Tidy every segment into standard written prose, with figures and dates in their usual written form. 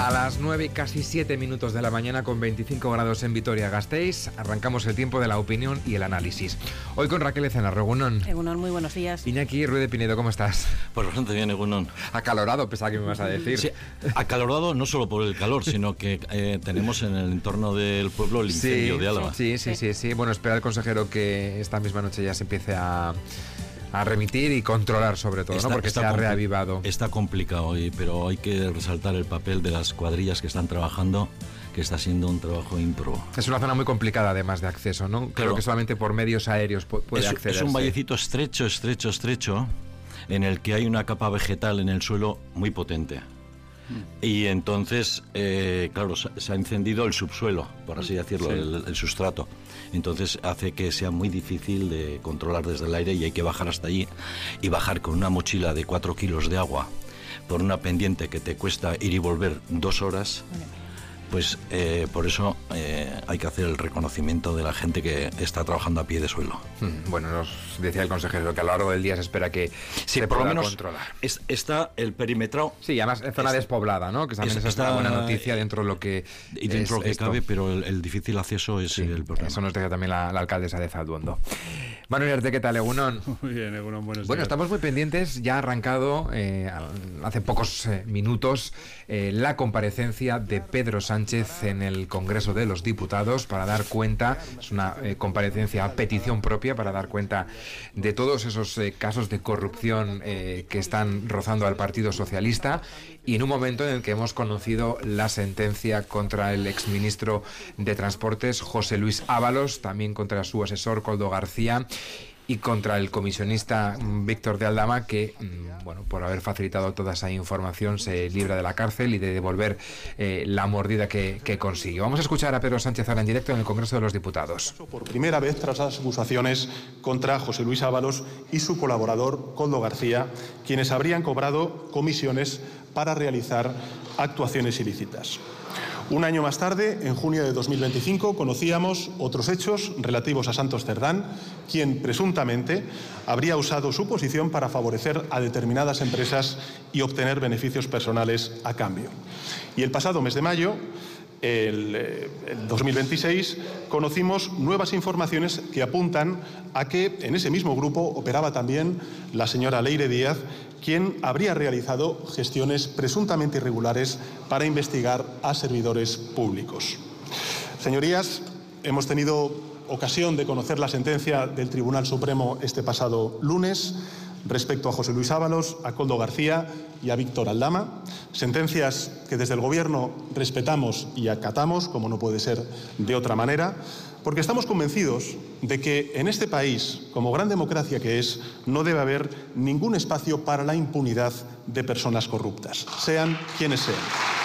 A las 9 y casi 7 minutos de la mañana, con 25 grados en Vitoria-Gasteiz, arrancamos el tiempo de la opinión y el análisis. Hoy con Raquel Ezenar, Egunon. Egunon, muy buenos días. Iñaki Ruiz de Pinedo, ¿cómo estás? Pues bastante bien, Egunon. Acalorado, pensaba que me ibas a decir. Sí, acalorado no solo por el calor, sino que tenemos en el entorno del pueblo el incendio de Álava. Sí. Bueno, espera el consejero que esta misma noche ya se empiece a remitir y controlar, sobre todo, ¿no? Porque se ha reavivado. Está complicado, pero hay que resaltar el papel de las cuadrillas que están trabajando, que está siendo un trabajo ímprobo. Es una zona muy complicada, además, de acceso, ¿no? Creo Claro, que solamente por medios aéreos puede acceder. Es un vallecito estrecho, en el que hay una capa vegetal en el suelo muy potente. Y entonces, claro, se ha encendido el subsuelo, por así decirlo, sí. el sustrato. Entonces hace que sea muy difícil de controlar desde el aire y hay que bajar hasta allí y bajar con una mochila de 4 kilos de agua por una pendiente que te cuesta ir y volver 2 horas. Pues por eso hay que hacer el reconocimiento de la gente que está trabajando a pie de suelo. Bueno, nos decía el consejero que a lo largo del día se espera que se por lo pueda menos controlar. Está el perimetrado. Sí, además es zona despoblada, ¿no? Que también es una buena noticia dentro de lo que y dentro de lo que cabe, pero el difícil acceso es el problema. Eso nos decía también la alcaldesa de Zalduondo. Manuel Arte, ¿qué tal, Egunon? Muy bien, Egunon, buenos días. Bueno, estamos muy pendientes, ya ha arrancado hace pocos minutos la comparecencia de Pedro Sánchez en el Congreso de los Diputados para dar cuenta, es una comparecencia a petición propia, para dar cuenta de todos esos casos de corrupción que están rozando al Partido Socialista, y en un momento en el que hemos conocido la sentencia contra el exministro de Transportes, José Luis Ábalos, también contra su asesor, Koldo García, y contra el comisionista Víctor de Aldama, que, bueno, por haber facilitado toda esa información, se libra de la cárcel y de devolver la mordida que consiguió. Vamos a escuchar a Pedro Sánchez ahora en directo en el Congreso de los Diputados. Por primera vez tras las acusaciones contra José Luis Ábalos y su colaborador Koldo García, quienes habrían cobrado comisiones para realizar actuaciones ilícitas. Un año más tarde, en junio de 2025, conocíamos otros hechos relativos a Santos Cerdán, quien presuntamente habría usado su posición para favorecer a determinadas empresas y obtener beneficios personales a cambio. Y el pasado mes de mayo, el 2026, conocimos nuevas informaciones que apuntan a que en ese mismo grupo operaba también la señora Leire Díaz, quien habría realizado gestiones presuntamente irregulares para investigar a servidores públicos. Señorías, hemos tenido ocasión de conocer la sentencia del Tribunal Supremo este pasado lunes respecto a José Luis Ábalos, a Koldo García y a Víctor Aldama, sentencias que desde el Gobierno respetamos y acatamos, como no puede ser de otra manera, porque estamos convencidos de que en este país, como gran democracia que es, no debe haber ningún espacio para la impunidad de personas corruptas, sean quienes sean.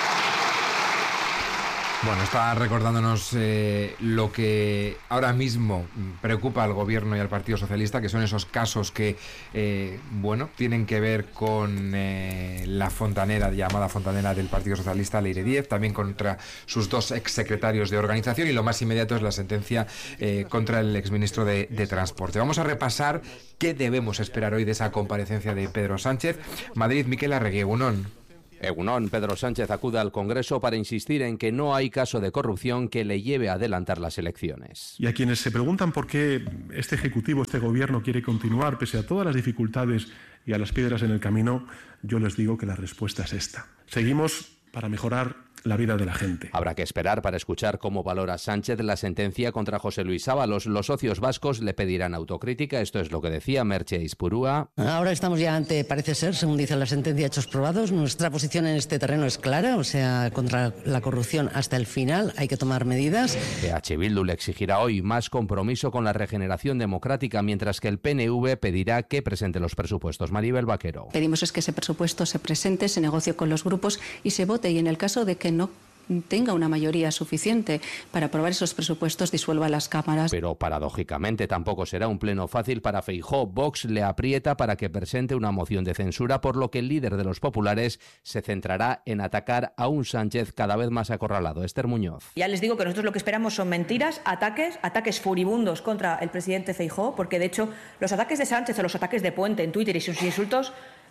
Bueno, está recordándonos lo que ahora mismo preocupa al Gobierno y al Partido Socialista, que son esos casos que, bueno, tienen que ver con la fontanera, llamada fontanera del Partido Socialista, Leire Díaz, también contra sus 2 exsecretarios de organización, y lo más inmediato es la sentencia contra el exministro de Transporte. Vamos a repasar qué debemos esperar hoy de esa comparecencia de Pedro Sánchez. Madrid, Miquel Arregui, Egunon. Egunon, Pedro Sánchez acude al Congreso para insistir en que no hay caso de corrupción que le lleve a adelantar las elecciones. Y a quienes se preguntan por qué este Ejecutivo, este Gobierno quiere continuar pese a todas las dificultades y a las piedras en el camino, yo les digo que la respuesta es esta. Seguimos para mejorar la vida de la gente. Habrá que esperar para escuchar cómo valora Sánchez la sentencia contra José Luis Ábalos. Los socios vascos le pedirán autocrítica, esto es lo que decía Merche Ispurúa. Ahora estamos ya ante, parece ser, según dice la sentencia, hechos probados. Nuestra posición en este terreno es clara, o sea, contra la corrupción hasta el final hay que tomar medidas. EH Bildu le exigirá hoy más compromiso con la regeneración democrática, mientras que el PNV pedirá que presente los presupuestos. Maribel Vaquero. Pedimos es que ese presupuesto se presente, se negocie con los grupos y se vote, y en el caso de que no tenga una mayoría suficiente para aprobar esos presupuestos, disuelva las cámaras. Pero paradójicamente tampoco será un pleno fácil para Feijóo. Vox le aprieta para que presente una moción de censura, por lo que el líder de los populares se centrará en atacar a un Sánchez cada vez más acorralado. Esther Muñoz. Ya les digo que nosotros lo que esperamos son mentiras, ataques furibundos contra el presidente Feijóo, porque de hecho los ataques de Sánchez o los ataques de Puente en Twitter y sus insultos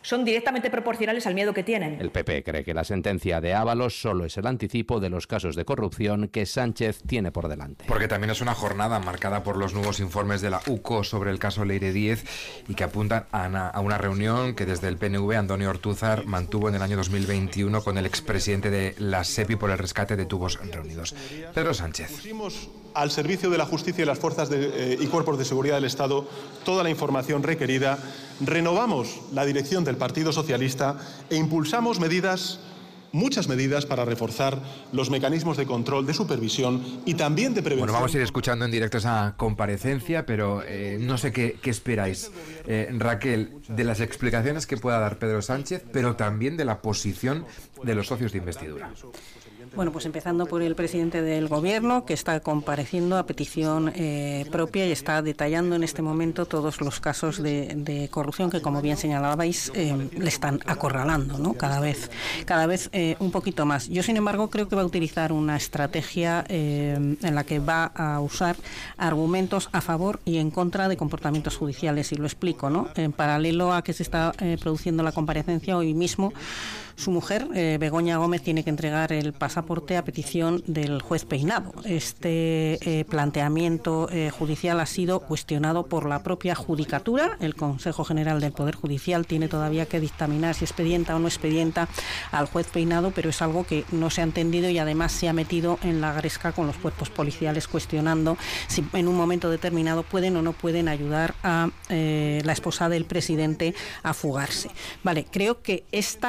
son directamente proporcionales al miedo que tienen. El PP cree que la sentencia de Ábalos solo es el anticipo de los casos de corrupción que Sánchez tiene por delante. Porque también es una jornada marcada por los nuevos informes de la UCO sobre el caso Leire Díez y que apuntan a una reunión que desde el PNV Antonio Ortúzar mantuvo en el año 2021 con el expresidente de la SEPI por el rescate de tubos reunidos. Pedro Sánchez. Pusimos al servicio de la justicia y las fuerzas y cuerpos de seguridad del Estado toda la información requerida, renovamos la dirección del Partido Socialista e impulsamos muchas medidas para reforzar los mecanismos de control, de supervisión y también de prevención. Bueno, vamos a ir escuchando en directo esa comparecencia, pero no sé qué esperáis, Raquel, de las explicaciones que pueda dar Pedro Sánchez, pero también de la posición de los socios de investidura. Bueno, pues empezando por el presidente del Gobierno, que está compareciendo a petición propia y está detallando en este momento todos los casos de corrupción que, como bien señalabais, le están acorralando, ¿no? Cada vez un poquito más. Yo, sin embargo, creo que va a utilizar una estrategia en la que va a usar argumentos a favor y en contra de comportamientos judiciales, y lo explico, ¿no? En paralelo a que se está produciendo la comparecencia, hoy mismo su mujer, Begoña Gómez, tiene que entregar el pasaporte a petición del juez Peinado. Este planteamiento judicial ha sido cuestionado por la propia Judicatura. El Consejo General del Poder Judicial tiene todavía que dictaminar si expedienta o no expedienta al juez Peinado, pero es algo que no se ha entendido y además se ha metido en la gresca con los cuerpos policiales cuestionando si en un momento determinado pueden o no pueden ayudar a la esposa del presidente a fugarse. Vale, creo que esta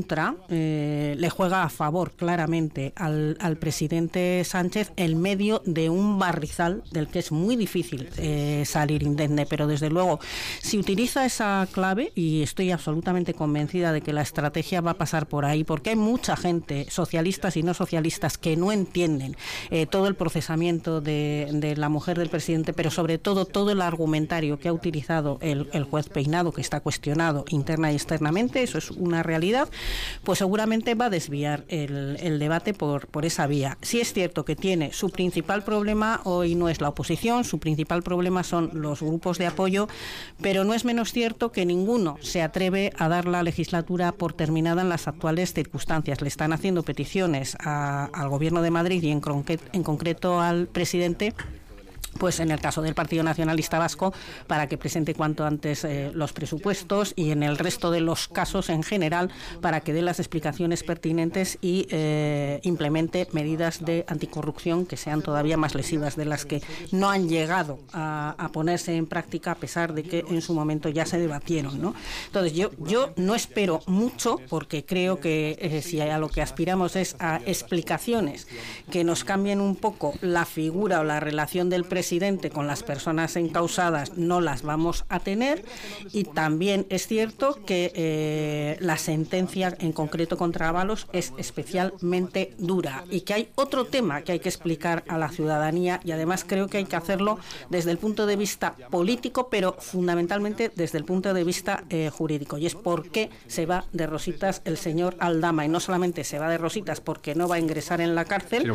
le juega a favor claramente al presidente Sánchez en medio de un barrizal del que es muy difícil salir indemne, pero desde luego si utiliza esa clave, y estoy absolutamente convencida de que la estrategia va a pasar por ahí, porque hay mucha gente, socialistas y no socialistas, que no entienden todo el procesamiento de la mujer del presidente, pero sobre todo el argumentario que ha utilizado el juez Peinado, que está cuestionado interna y externamente, eso es una realidad, pues seguramente va a desviar el debate por esa vía. Sí es cierto que tiene su principal problema, hoy no es la oposición, su principal problema son los grupos de apoyo, pero no es menos cierto que ninguno se atreve a dar la legislatura por terminada en las actuales circunstancias. Le están haciendo peticiones al Gobierno de Madrid y en concreto al presidente, pues en el caso del Partido Nacionalista Vasco, para que presente cuanto antes los presupuestos, y en el resto de los casos en general para que dé las explicaciones pertinentes y implemente medidas de anticorrupción que sean todavía más lesivas de las que no han llegado a ponerse en práctica, a pesar de que en su momento ya se debatieron, ¿no? Entonces yo no espero mucho, porque creo que si a lo que aspiramos es a explicaciones que nos cambien un poco la figura o la relación del presidente con las personas encausadas, no las vamos a tener. Y también es cierto que la sentencia en concreto contra Ábalos es especialmente dura, y que hay otro tema que hay que explicar a la ciudadanía, y además creo que hay que hacerlo desde el punto de vista político, pero fundamentalmente desde el punto de vista jurídico, y es por qué se va de rositas el señor Aldama. Y no solamente se va de rositas porque no va a ingresar en la cárcel,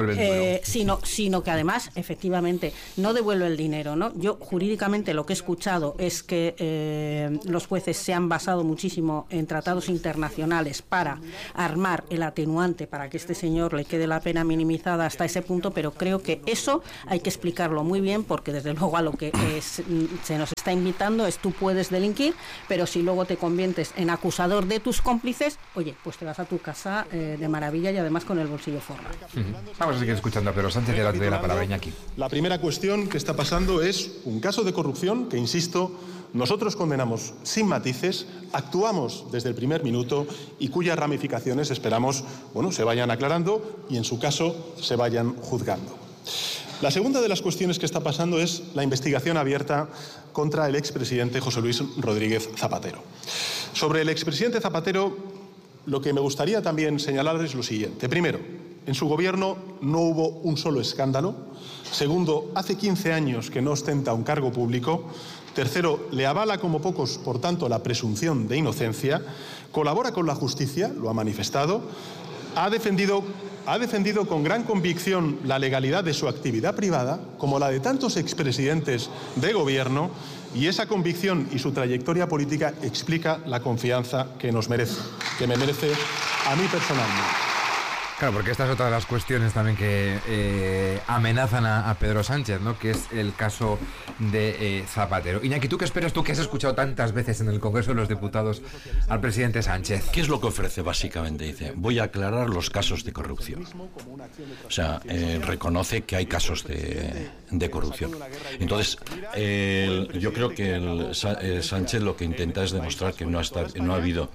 sino que además efectivamente no devuelve el dinero, ¿no? Yo jurídicamente lo que he escuchado es que los jueces se han basado muchísimo en tratados internacionales para armar el atenuante para que este señor le quede la pena minimizada hasta ese punto, pero creo que eso hay que explicarlo muy bien, porque desde luego a lo que se nos está invitando es: tú puedes delinquir, pero si luego te conviertes en acusador de tus cómplices, oye, pues te vas a tu casa de maravilla, y además con el bolsillo forrado. Vamos a seguir escuchando a Pedro Sánchez, y ahora te doy la palabra, Iñaki. La primera cuestión que está pasando es un caso de corrupción que, insisto, nosotros condenamos sin matices, actuamos desde el primer minuto y cuyas ramificaciones esperamos, se vayan aclarando y, en su caso, se vayan juzgando. La segunda de las cuestiones que está pasando es la investigación abierta contra el expresidente José Luis Rodríguez Zapatero. Sobre el expresidente Zapatero, lo que me gustaría también señalar es lo siguiente. Primero, en su gobierno no hubo un solo escándalo. Segundo, hace 15 años que no ostenta un cargo público. Tercero, le avala como pocos, por tanto, la presunción de inocencia. Colabora con la justicia, lo ha manifestado. Ha defendido con gran convicción la legalidad de su actividad privada, como la de tantos expresidentes de gobierno, Y esa convicción y su trayectoria política explica la confianza que nos merece, que me merece a mí personalmente. Claro, porque esta es otra de las cuestiones también que amenazan a Pedro Sánchez, ¿no? Que es el caso de Zapatero. Iñaki, ¿tú qué esperas? Tú que has escuchado tantas veces en el Congreso de los Diputados al presidente Sánchez. ¿Qué es lo que ofrece básicamente? Dice, voy a aclarar los casos de corrupción. O sea, reconoce que hay casos de corrupción. Entonces, yo creo que Sánchez lo que intenta es demostrar que no ha habido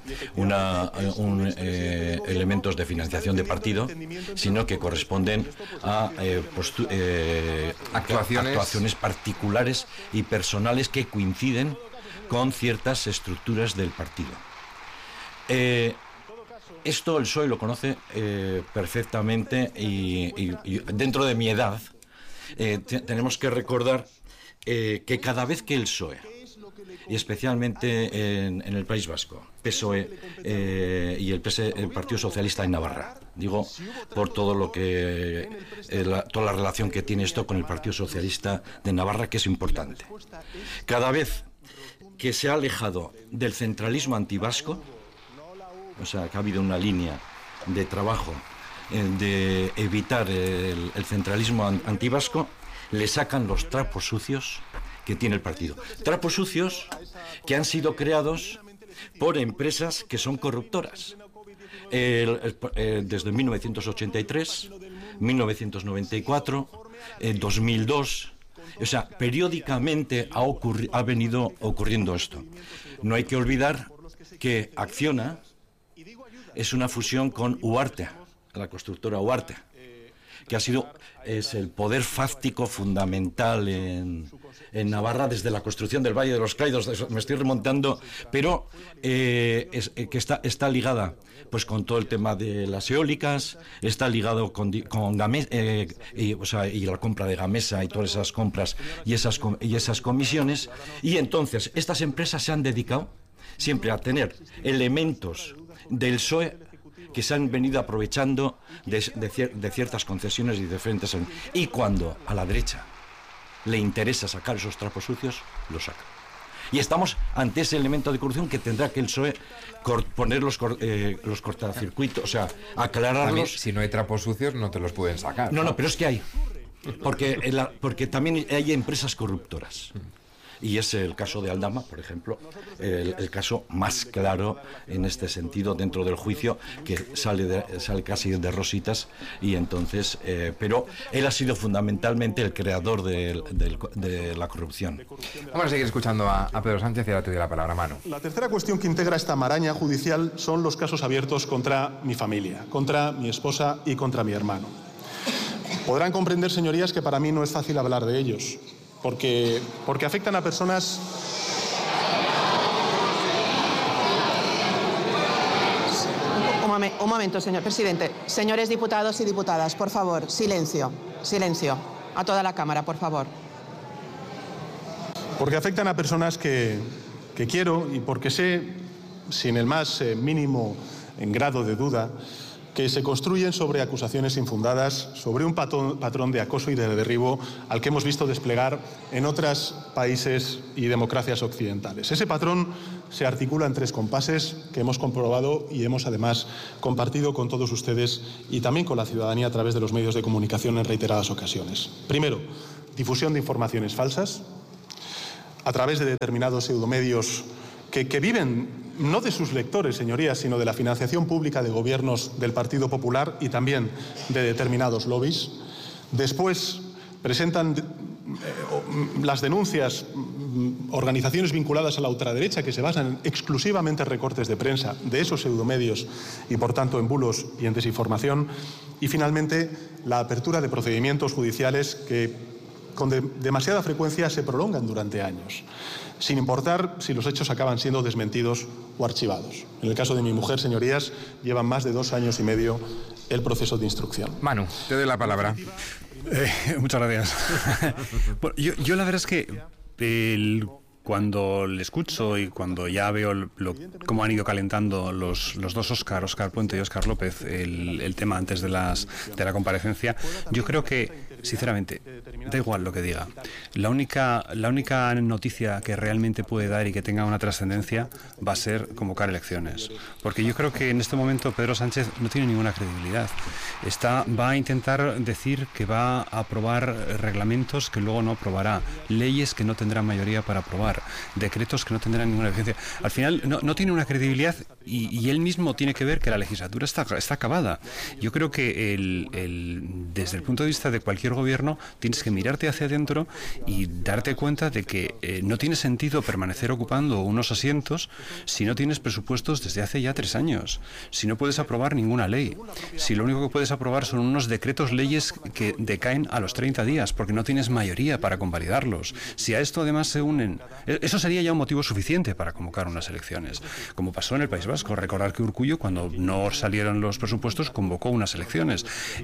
elementos de financiación de partido, sino que corresponden a actuaciones particulares y personales que coinciden con ciertas estructuras del partido. Esto el PSOE lo conoce perfectamente y dentro de mi edad tenemos que recordar que cada vez que el PSOE, y especialmente en el País Vasco, PSOE y el Partido Socialista en Navarra, digo por todo lo que toda la relación que tiene esto con el Partido Socialista de Navarra, que es importante. Cada vez que se ha alejado del centralismo antivasco, o sea, que ha habido una línea de trabajo de evitar el centralismo antivasco, le sacan los trapos sucios que tiene el partido. Trapos sucios que han sido creados por empresas que son corruptoras. Desde 1983, 1994, 2002... O sea, periódicamente ha venido ocurriendo esto. No hay que olvidar que Acciona es una fusión con Huarte, la constructora Huarte, que es el poder fáctico fundamental en Navarra desde la construcción del Valle de los Caídos. Me estoy remontando, pero que está ligada pues con todo el tema de las eólicas, está ligado con Gamesa, y la compra de Gamesa y todas esas compras y esas comisiones. Y entonces estas empresas se han dedicado siempre a tener elementos del PSOE que se han venido aprovechando de ciertas concesiones y de frentes. Y cuando a la derecha le interesa sacar esos trapos sucios, lo saca. Y estamos ante ese elemento de corrupción que tendrá que el PSOE poner los cortacircuitos, o sea, aclararlos. También, si no hay trapos sucios, no te los pueden sacar. No, pero es que hay. Porque también hay empresas corruptoras. Y es el caso de Aldama, por ejemplo, el caso más claro en este sentido dentro del juicio, que sale casi de rositas. Y entonces, pero él ha sido fundamentalmente el creador de la corrupción. Vamos a seguir escuchando a Pedro Sánchez y ahora te doy la palabra, Manu. La tercera cuestión que integra esta maraña judicial son los casos abiertos contra mi familia, contra mi esposa y contra mi hermano. Podrán comprender, señorías, que para mí no es fácil hablar de ellos, porque afectan a personas. Un momento, señor presidente. Señores diputados y diputadas, por favor, silencio, silencio. A toda la Cámara, por favor. Porque afectan a personas que quiero y porque sé, sin el más mínimo grado de duda, que se construyen sobre acusaciones infundadas, sobre un patrón de acoso y de derribo al que hemos visto desplegar en otros países y democracias occidentales. Ese patrón se articula en 3 compases que hemos comprobado y hemos además compartido con todos ustedes y también con la ciudadanía a través de los medios de comunicación en reiteradas ocasiones. Primero, difusión de informaciones falsas a través de determinados pseudomedios que viven no de sus lectores, señorías, sino de la financiación pública de gobiernos del Partido Popular y también de determinados lobbies. Después presentan las denuncias organizaciones vinculadas a la ultraderecha que se basan exclusivamente en recortes de prensa de esos pseudomedios y, por tanto, en bulos y en desinformación. Y, finalmente, la apertura de procedimientos judiciales que con demasiada frecuencia se prolongan durante años, sin importar si los hechos acaban siendo desmentidos o archivados. En el caso de mi mujer, señorías, llevan más de 2 años y medio el proceso de instrucción. Manu, te doy la palabra. Muchas gracias. Bueno, yo la verdad es que cuando le escucho y cuando ya veo cómo han ido calentando los dos Óscar Puente y Óscar López, el tema antes de la comparecencia, yo creo que sinceramente, da igual lo que diga. La única noticia que realmente puede dar y que tenga una trascendencia va a ser convocar elecciones. Porque yo creo que en este momento Pedro Sánchez no tiene ninguna credibilidad. Va a intentar decir que va a aprobar reglamentos que luego no aprobará, leyes que no tendrán mayoría para aprobar, decretos que no tendrán ninguna vigencia. Al final no tiene una credibilidad y él mismo tiene que ver que la legislatura está acabada. Yo creo que desde el punto de vista de cualquier gobierno tienes que mirarte hacia adentro y darte cuenta de que no tiene sentido permanecer ocupando unos asientos si no tienes presupuestos desde hace ya 3 años, si no puedes aprobar ninguna ley, si lo único que puedes aprobar son unos decretos leyes que decaen a los 30 días porque no tienes mayoría para convalidarlos. Si a esto además se unen, eso sería ya un motivo suficiente para convocar unas elecciones, como pasó en el País Vasco. Recordar que Urkullu, cuando no salieron los presupuestos, convocó unas elecciones.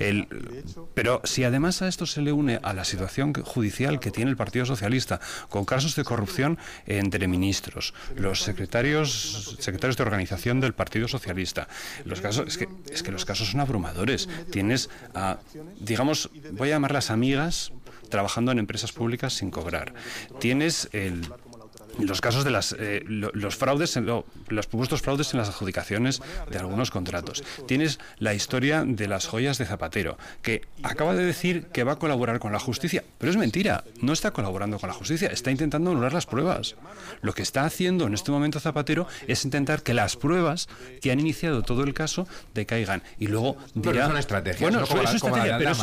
Pero si además a esto se le une a la situación judicial que tiene el Partido Socialista, con casos de corrupción entre ministros, los secretarios de organización del Partido Socialista, los casos, es que los casos son abrumadores. Tienes digamos, voy a llamarlas amigas, trabajando en empresas públicas sin cobrar. Tienes los casos de los fraudes, los supuestos fraudes en las adjudicaciones de algunos contratos. Tienes la historia de las joyas de Zapatero, que acaba de decir que va a colaborar con la justicia, pero es mentira, no está colaborando con la justicia, está intentando anular las pruebas. Lo que está haciendo en este momento Zapatero es intentar que las pruebas que han iniciado todo el caso decaigan y luego dirá... Pero son estrategias, bueno, no como es estrategia, pero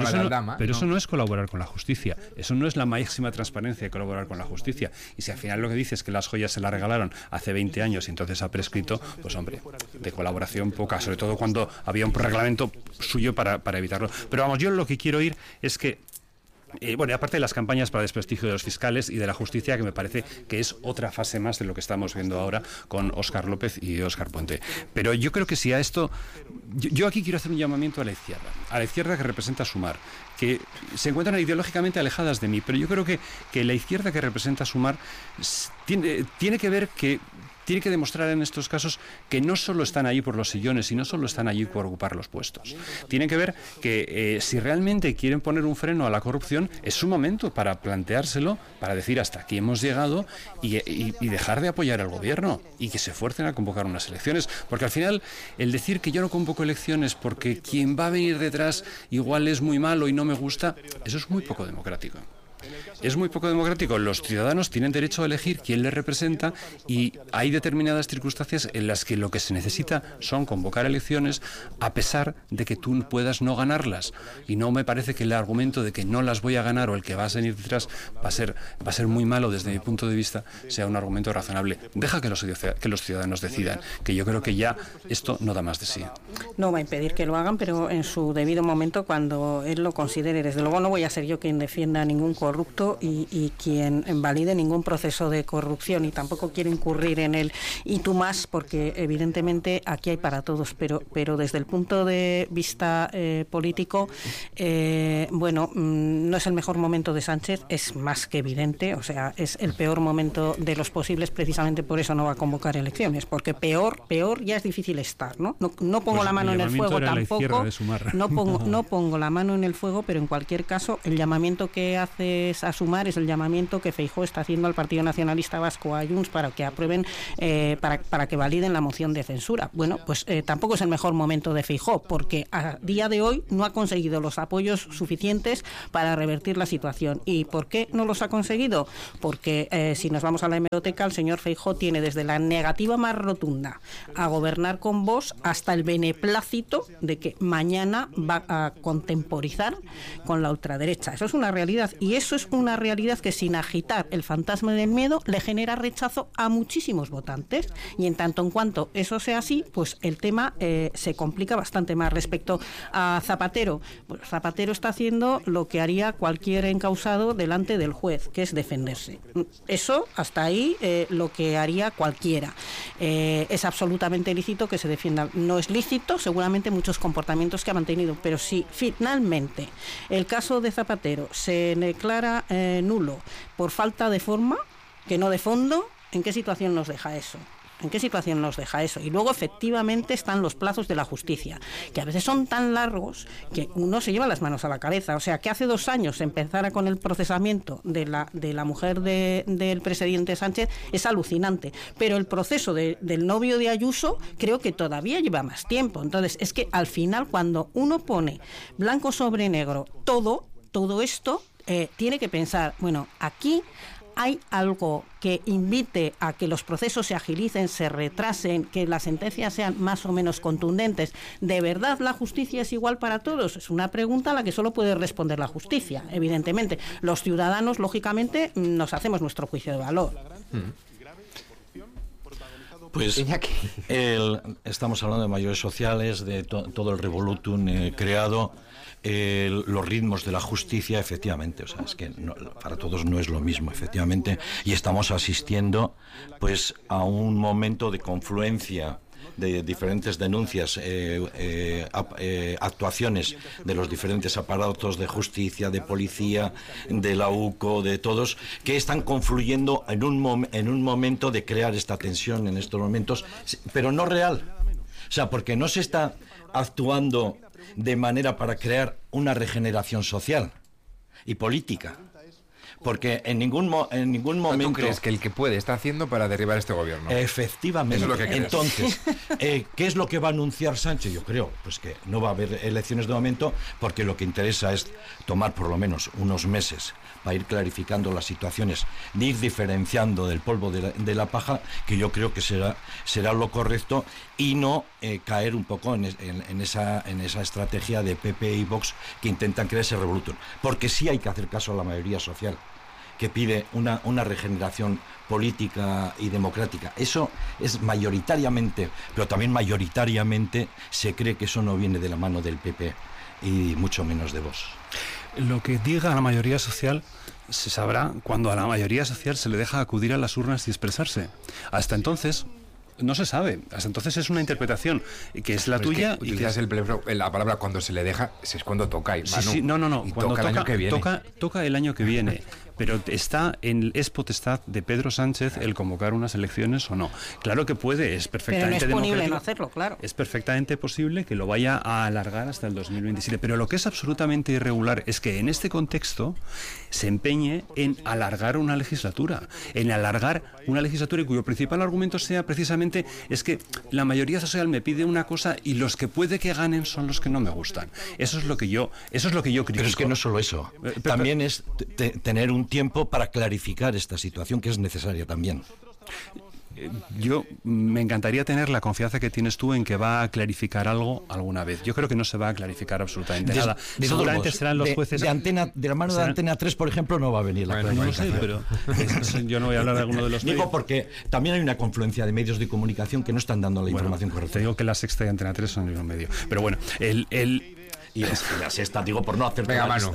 eso no es ¿no? colaborar con la justicia, eso no es la máxima transparencia de colaborar con la justicia. Y si al final lo que dice es que las joyas se las regalaron hace 20 años y entonces ha prescrito, pues hombre, de colaboración poca, sobre todo cuando había un reglamento suyo para evitarlo. Pero vamos, yo lo que quiero oír es que bueno, y aparte de las campañas para desprestigio de los fiscales y de la justicia, que me parece que es otra fase más de lo que estamos viendo ahora con Óscar López y Óscar Puente. Pero yo creo que si a esto... Yo aquí quiero hacer un llamamiento a la izquierda que representa Sumar, que se encuentran ideológicamente alejadas de mí, pero yo creo que la izquierda que representa Sumar tiene que ver que... Tiene que demostrar en estos casos que no solo están allí por los sillones y no solo están allí por ocupar los puestos. Tienen que ver que si realmente quieren poner un freno a la corrupción, es su momento para planteárselo, para decir hasta aquí hemos llegado y dejar de apoyar al gobierno y que se esfuercen a convocar unas elecciones. Porque al final, el decir que yo no convoco elecciones porque quien va a venir detrás igual es muy malo y no me gusta, eso es muy poco democrático. Es muy poco democrático. Los ciudadanos tienen derecho a elegir quién les representa y hay determinadas circunstancias en las que lo que se necesita son convocar elecciones a pesar de que tú puedas no ganarlas. Y no me parece que el argumento de que no las voy a ganar o el que va a venir detrás va a ser muy malo desde mi punto de vista sea un argumento razonable. Deja que los ciudadanos decidan, que yo creo que ya esto no da más de sí. No va a impedir que lo hagan, pero en su debido momento, cuando él lo considere. Desde luego no voy a ser yo quien defienda a ningún corrupto y quien valide ningún proceso de corrupción, y tampoco quiero incurrir en el y tú más, porque evidentemente aquí hay para todos, pero desde el punto de vista político, bueno, no es el mejor momento de Sánchez, es más que evidente, o sea, es el peor momento de los posibles, precisamente por eso no va a convocar elecciones, porque peor ya es difícil estar, ¿no? No pongo la mano en el fuego tampoco, no pongo la mano en el fuego, pero en cualquier caso el llamamiento que haces a Sumar es el llamamiento que Feijóo está haciendo al Partido Nacionalista Vasco, a Junts, para que aprueben, para que validen la moción de censura. Bueno, pues tampoco es el mejor momento de Feijóo, porque a día de hoy no ha conseguido los apoyos suficientes para revertir la situación. ¿Y por qué no los ha conseguido? Porque si nos vamos a la hemeroteca, el señor Feijóo tiene desde la negativa más rotunda a gobernar con Vox hasta el beneplácito de que mañana va a contemporizar con la ultraderecha. Eso es una realidad, y eso es una realidad que, sin agitar el fantasma del miedo, le genera rechazo a muchísimos votantes, y en tanto en cuanto eso sea así, pues el tema se complica bastante más. Respecto a Zapatero, pues Zapatero está haciendo lo que haría cualquier encausado delante del juez, que es defenderse. Eso, hasta ahí, lo que haría cualquiera. Es absolutamente lícito que se defienda. No es lícito, seguramente, muchos comportamientos que ha mantenido, pero si finalmente el caso de Zapatero se declara nulo por falta de forma, que no de fondo, ¿en qué situación nos deja eso? ¿En qué situación nos deja eso? Y luego, efectivamente, están los plazos de la justicia, que a veces son tan largos que uno se lleva las manos a la cabeza. O sea, que hace 2 años empezara con el procesamiento de la mujer del presidente Sánchez es alucinante. Pero el proceso del novio de Ayuso creo que todavía lleva más tiempo. Entonces, es que al final, cuando uno pone blanco sobre negro todo esto, tiene que pensar, bueno, aquí hay algo que invite a que los procesos se agilicen, se retrasen, que las sentencias sean más o menos contundentes. ¿De verdad la justicia es igual para todos? Es una pregunta a la que solo puede responder la justicia, evidentemente. Los ciudadanos, lógicamente, nos hacemos nuestro juicio de valor. Pues estamos hablando de mayores sociales, de todo el revolutum creado, los ritmos de la justicia, efectivamente, o sea, es que para todos no es lo mismo, efectivamente, y estamos asistiendo pues a un momento de confluencia de diferentes denuncias, actuaciones de los diferentes aparatos de justicia, de policía, de la UCO, de todos, que están confluyendo en un momento de crear esta tensión en estos momentos, pero no real. O sea, porque no se está actuando de manera para crear una regeneración social y política. Porque en ningún momento... ¿Tú crees que el que puede está haciendo para derribar este gobierno? Efectivamente. Eso es lo que crees. Entonces, ¿qué es lo que va a anunciar Sánchez? Yo creo pues que no va a haber elecciones de momento, porque lo que interesa es tomar por lo menos unos meses para ir clarificando las situaciones, de ir diferenciando del polvo de la paja, que yo creo que será lo correcto, y no caer un poco en esa estrategia de PP y Vox que intentan crear ese revolutum. Porque sí hay que hacer caso a la mayoría social, que pide una regeneración política y democrática. Eso es mayoritariamente, pero también mayoritariamente se cree que eso no viene de la mano del PP y mucho menos de Vox. Lo que diga la mayoría social se sabrá cuando a la mayoría social se le deja acudir a las urnas y expresarse. Hasta entonces no se sabe. Hasta entonces es una interpretación que es la tuya. Es que utilizas la palabra cuando se le deja, es cuando toca. Y, Manu, sí, no. Y cuando toca el año que viene. Toca el año que viene. Pero es potestad de Pedro Sánchez el convocar unas elecciones o no. Claro que puede, es perfectamente pero no es punible no hacerlo, claro. Es perfectamente posible que lo vaya a alargar hasta el 2027. Pero lo que es absolutamente irregular es que en este contexto se empeñe en alargar una legislatura. Y cuyo principal argumento sea precisamente es que la mayoría social me pide una cosa y los que puede que ganen son los que no me gustan. Eso es lo que yo critico. Pero es que no solo eso. También es tener un tiempo para clarificar esta situación, que es necesaria también. Yo me encantaría tener la confianza que tienes tú en que va a clarificar algo alguna vez. Yo creo que no se va a clarificar absolutamente nada. Seguramente serán los jueces... De la mano de Antena 3, por ejemplo, no va a venir la clarificación. No sé, pero yo no voy a hablar de alguno de los medios. Digo porque también hay una confluencia de medios de comunicación que no están dando la información correcta. Te digo que La Sexta y Antena 3 son el mismo medio. Pero bueno, Y la Sexta, digo, por no hacer la mano.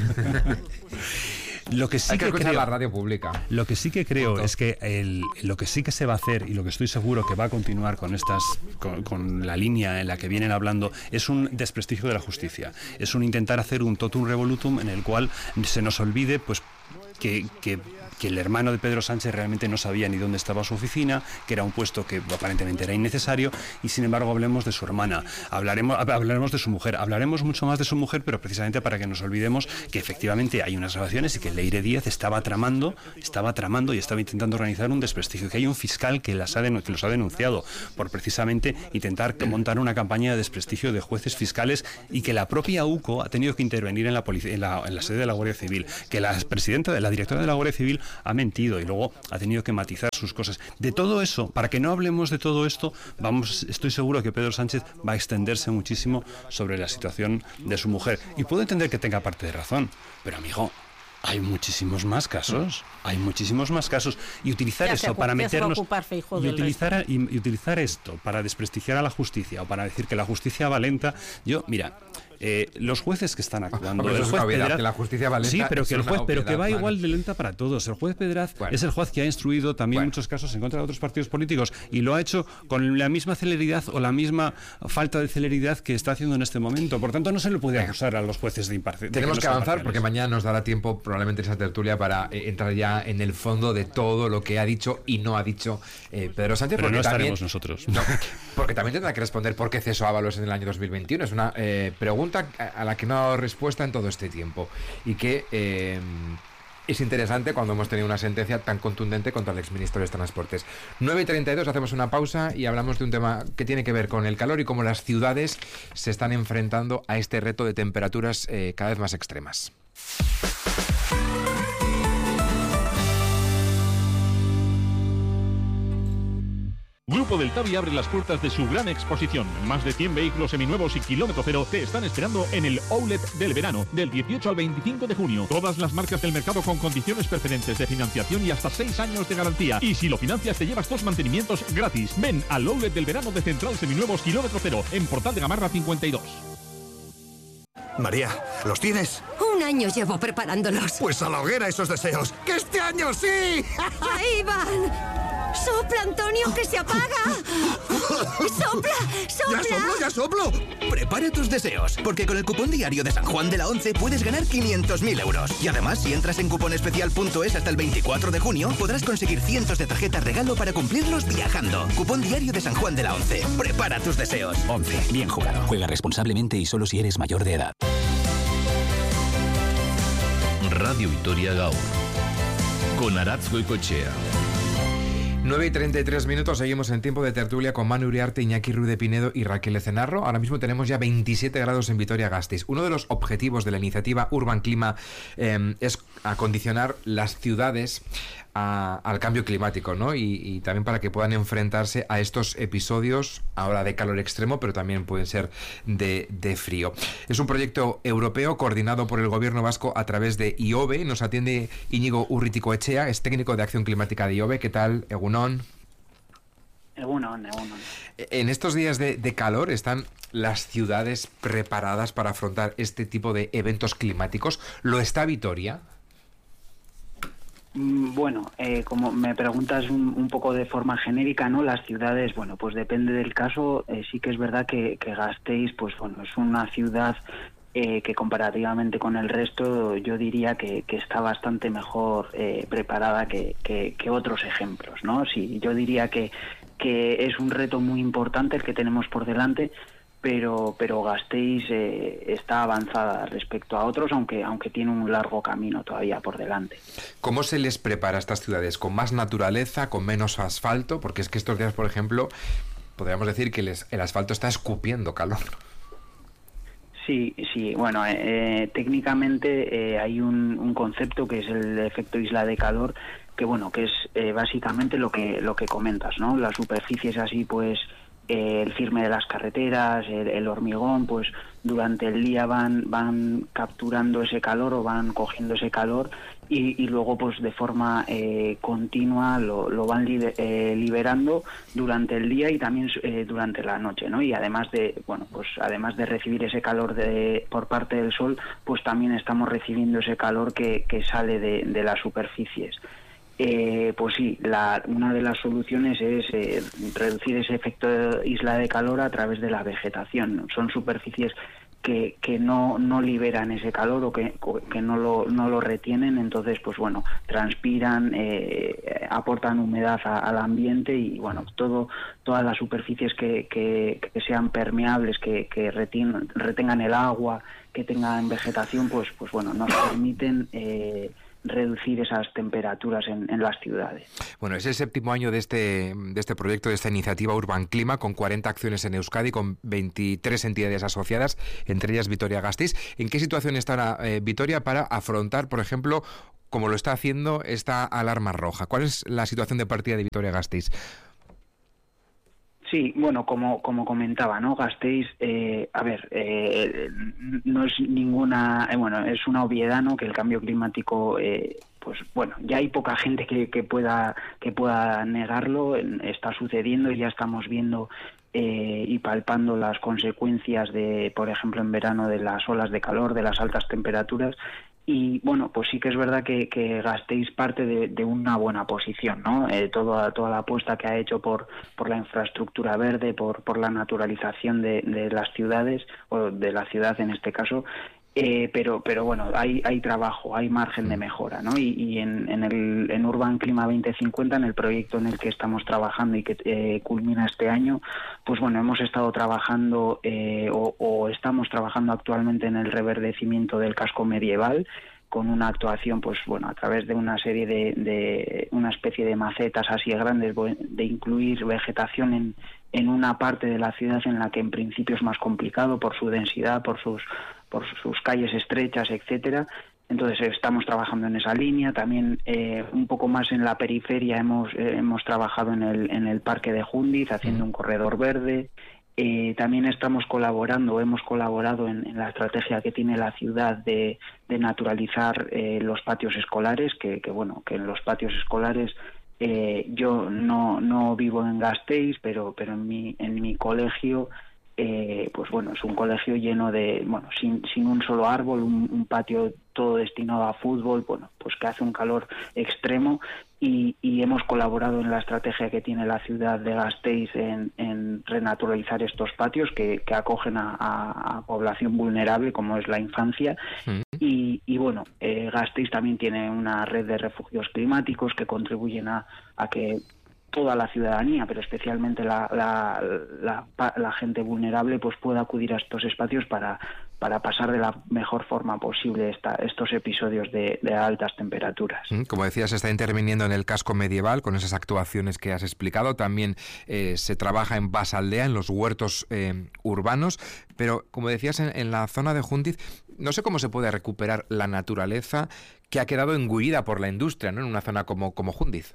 Lo que sí hay que escuchar creo, la radio pública. Lo que sí que creo es que lo que sí que se va a hacer, y lo que estoy seguro que va a continuar con la línea en la que vienen hablando, es un desprestigio de la justicia. Es un intentar hacer un totum revolutum en el cual se nos olvide pues que el hermano de Pedro Sánchez realmente no sabía ni dónde estaba su oficina, que era un puesto que aparentemente era innecesario, y sin embargo hablemos de su hermana, hablaremos de su mujer, hablaremos mucho más de su mujer, pero precisamente para que nos olvidemos que efectivamente hay unas grabaciones y que Leire Díaz estaba tramando y estaba intentando organizar un desprestigio, que hay un fiscal que los ha denunciado por precisamente intentar montar una campaña de desprestigio de jueces fiscales, y que la propia UCO ha tenido que intervenir en la sede de la Guardia Civil, que la directora de la Guardia Civil ha mentido y luego ha tenido que matizar sus cosas. De todo eso, para que no hablemos de todo esto, estoy seguro que Pedro Sánchez va a extenderse muchísimo sobre la situación de su mujer. Y puedo entender que tenga parte de razón, pero amigo, hay muchísimos más casos. Y utilizar eso para meternos y utilizar esto para desprestigiar a la justicia o para decir que la justicia va lenta. Mira, los jueces que están actuando, el juez Pedraz, que la justicia va lenta, sí, pero que el juez, pero que va man. igual de lenta para todos. El juez Pedraz es el juez que ha instruido también muchos casos en contra de otros partidos políticos y lo ha hecho con la misma celeridad o la misma falta de celeridad que está haciendo en este momento. Por tanto, no se le puede acusar a los jueces de imparcialidad. Tenemos que avanzar porque mañana nos dará tiempo probablemente esa tertulia para entrar ya en el fondo de todo lo que ha dicho y no ha dicho Pedro Sánchez. Pero porque no estaremos también, nosotros. No, porque también tendrá que responder por qué cesó a Ábalos en el año 2021. Es una pregunta a la que no ha dado respuesta en todo este tiempo y que es interesante cuando hemos tenido una sentencia tan contundente contra el exministro de Transportes. 9:32, hacemos una pausa y hablamos de un tema que tiene que ver con el calor y cómo las ciudades se están enfrentando a este reto de temperaturas cada vez más extremas. Grupo del Tavi abre las puertas de su gran exposición. Más de 100 vehículos seminuevos y kilómetro cero te están esperando en el Outlet del verano, del 18 al 25 de junio. Todas las marcas del mercado con condiciones preferentes de financiación y hasta 6 años de garantía. Y si lo financias te llevas 2 mantenimientos gratis. Ven al Outlet del verano de Central Seminuevos kilómetro cero, en Portal de Gamarra 52. María, ¿los tienes? Un año llevo preparándolos. Pues a la hoguera esos deseos. ¡Que este año sí! ¡Ahí van! ¡Sopla, Antonio, que se apaga! ¡Sopla, sopla! ¡Ya soplo! Prepara tus deseos, porque con el cupón diario de San Juan de la Once puedes ganar 500.000 euros. Y además, si entras en cuponespecial.es hasta el 24 de junio, podrás conseguir cientos de tarjetas regalo para cumplirlos viajando. Cupón diario de San Juan de la Once. Prepara tus deseos. 11. Bien jugado. Juega responsablemente y solo si eres mayor de edad. Radio Vitoria Gaur. Con Aratz Goicoechea. 9:33, seguimos en tiempo de tertulia con Manu Uriarte, Iñaki Ruiz de Pinedo y Raquel Ecenarro. Ahora mismo tenemos ya 27 grados en Vitoria-Gasteiz. Uno de los objetivos de la iniciativa Urban Clima es acondicionar las ciudades al cambio climático, ¿no? Y también para que puedan enfrentarse a estos episodios ahora de calor extremo, pero también pueden ser de frío. Es un proyecto europeo coordinado por el gobierno vasco a través de IOBE. Nos atiende Íñigo Urriticoechea, es técnico de acción climática de IOBE. ¿Qué tal, Egunon? Egunon. En estos días de calor, ¿están las ciudades preparadas para afrontar este tipo de eventos climáticos? ¿Lo está Vitoria? Bueno, como me preguntas un poco de forma genérica, ¿no? Las ciudades, bueno, pues depende del caso. Sí que es verdad que Gasteiz, pues bueno, es una ciudad que comparativamente con el resto yo diría que está bastante mejor preparada que otros ejemplos, ¿no? Sí, yo diría que es un reto muy importante el que tenemos por delante, pero Gasteiz está avanzada respecto a otros, aunque tiene un largo camino todavía por delante. ¿Cómo se les prepara a estas ciudades? ¿Con más naturaleza, con menos asfalto? Porque es que estos días, por ejemplo, podríamos decir que el asfalto está escupiendo calor. Sí, bueno, técnicamente hay un concepto que es el efecto isla de calor, que bueno, que es básicamente lo que comentas, ¿no? Las superficies así, pues el firme de las carreteras, el hormigón, pues durante el día van capturando ese calor o van cogiendo ese calor y luego pues de forma continua lo van liberando durante el día y también durante la noche, ¿no? Y además de recibir ese calor por parte del sol, pues también estamos recibiendo ese calor que sale de las superficies. Pues sí, una de las soluciones es reducir ese efecto de isla de calor a través de la vegetación. Son superficies que no liberan ese calor o que no lo retienen, entonces pues bueno, transpiran, aportan humedad al ambiente y bueno, todas las superficies que sean permeables, que retengan el agua, que tengan vegetación, pues bueno, nos permiten reducir esas temperaturas en las ciudades. Bueno, es el 7º año de este proyecto, de esta iniciativa Urban Clima, con 40 acciones en Euskadi, con 23 entidades asociadas, entre ellas Vitoria-Gasteiz. ¿En qué situación está ahora Vitoria para afrontar, por ejemplo, como lo está haciendo, esta alarma roja? ¿Cuál es la situación de partida de Vitoria-Gasteiz? Sí, bueno, como comentaba, ¿no? Gasteiz, no es ninguna, es una obviedad, ¿no? Que el cambio climático, pues bueno, ya hay poca gente que pueda negarlo, está sucediendo y ya estamos viendo y palpando las consecuencias de, por ejemplo, en verano, de las olas de calor, de las altas temperaturas. Y bueno, pues sí que es verdad que Gasteiz parte de una buena posición, ¿no? Toda la apuesta que ha hecho por la infraestructura verde, por la naturalización de las ciudades, o de la ciudad en este caso. Pero bueno, hay trabajo, hay margen de mejora, ¿no? Y en Urban Clima 2050, en el proyecto en el que estamos trabajando y que culmina este año, pues bueno, hemos estado trabajando o estamos trabajando actualmente en el reverdecimiento del casco medieval, con una actuación, pues bueno, a través de una serie de una especie de macetas así grandes, de incluir vegetación en una parte de la ciudad en la que en principio es más complicado por su densidad, por sus calles estrechas, etcétera. Entonces estamos trabajando en esa línea. También un poco más en la periferia hemos trabajado en el Parque de Jundiz, haciendo un corredor verde. También hemos colaborado en la estrategia que tiene la ciudad de naturalizar los patios escolares, que en los patios escolares, yo no vivo en Gasteiz, pero en mi colegio, pues bueno, es un colegio lleno de, bueno, sin un solo árbol, un patio todo destinado a fútbol, bueno, pues que hace un calor extremo, y hemos colaborado en la estrategia que tiene la ciudad de Gasteiz en renaturalizar estos patios que acogen a población vulnerable, como es la infancia. Y bueno, Gasteiz también tiene una red de refugios climáticos que contribuyen a que toda la ciudadanía, pero especialmente la gente vulnerable, pues pueda acudir a estos espacios para pasar de la mejor forma posible estos episodios de altas temperaturas. Como decías, se está interviniendo en el casco medieval con esas actuaciones que has explicado. También se trabaja en Basaldea, en los huertos urbanos, pero como decías, en la zona de Jundiz, no sé cómo se puede recuperar la naturaleza que ha quedado engullida por la industria, ¿no?, en una zona como Jundiz.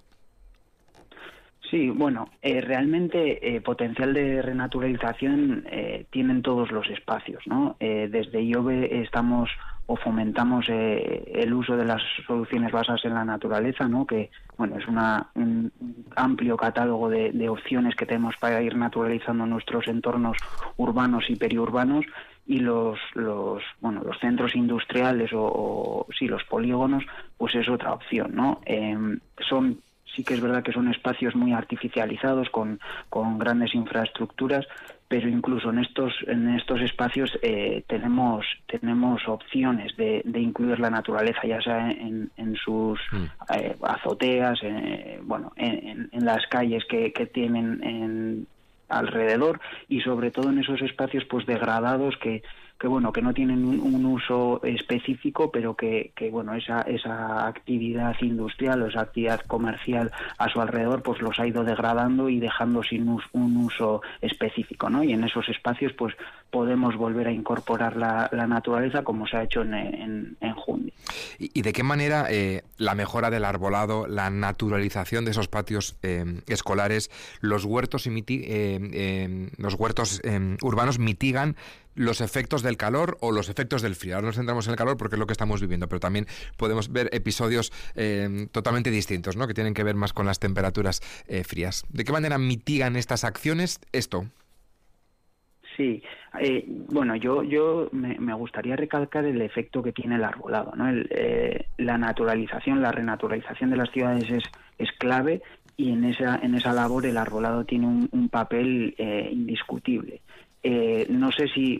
Sí, bueno, realmente potencial de renaturalización tienen todos los espacios, ¿no? Desde IOBE estamos o fomentamos el uso de las soluciones basadas en la naturaleza, ¿no? Que bueno, es un amplio catálogo de opciones que tenemos para ir naturalizando nuestros entornos urbanos y periurbanos, y los centros industriales o los polígonos, pues es otra opción, ¿no? Sí que es verdad que son espacios muy artificializados, con grandes infraestructuras, pero incluso en estos espacios tenemos opciones de incluir la naturaleza, ya sea en sus azoteas, en las calles que tienen alrededor, y sobre todo en esos espacios pues degradados que no tienen un uso específico, pero que esa actividad industrial o esa actividad comercial a su alrededor pues los ha ido degradando y dejando sin un uso específico, ¿no? Y en esos espacios pues podemos volver a incorporar la naturaleza, como se ha hecho en Jundiz. ¿Y de qué manera la mejora del arbolado, la naturalización de esos patios escolares, los huertos urbanos mitigan los efectos del calor o los efectos del frío? Ahora nos centramos en el calor porque es lo que estamos viviendo, pero también podemos ver episodios totalmente distintos, ¿no?, que tienen que ver más con las temperaturas frías. ¿De qué manera mitigan estas acciones esto? Sí, yo me gustaría recalcar el efecto que tiene el arbolado, ¿no? La naturalización, la renaturalización de las ciudades es clave, y en esa labor el arbolado tiene un papel indiscutible. No sé si